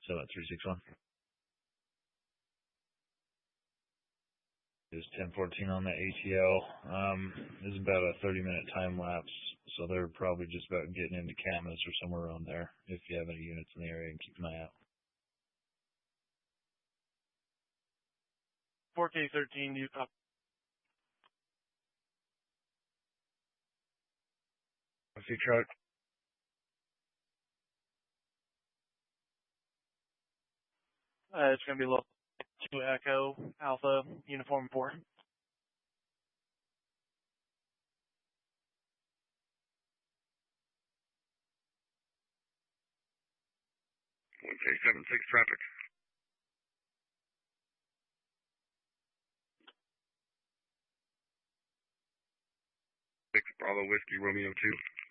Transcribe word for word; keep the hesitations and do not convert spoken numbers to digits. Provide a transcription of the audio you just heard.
seven three six one. It's ten fourteen on the A T L. Um, this is about a thirty minute time lapse, so they're probably just about getting into Camas or somewhere around there. If you have any units in the area, and keep an eye out. four K thirteen, do you copy? I see truck. Uh, it's going to be local to Echo Alpha Uniform four. one K seven six traffic. six Bravo Whiskey Romeo two.